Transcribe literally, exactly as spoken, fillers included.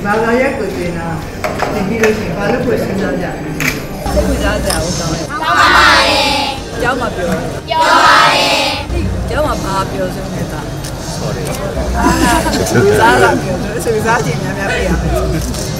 ဘာသာရပ်ကိုသင်တာသင်ပြီးလို့ရှိရင်ဘာလို့ကိုစဉ်းစားကြလဲစိတ်ဝင်စားကြအောင်တောင်းတယ်တောင်းပါပါတယ်ကျောင်းမှာပြောပြောပါတယ်ကျောင်းမှာဘာပြောဆုံးနေတာ sorry အာစားလာပြောဆိုစားချင်များများပြရမယ်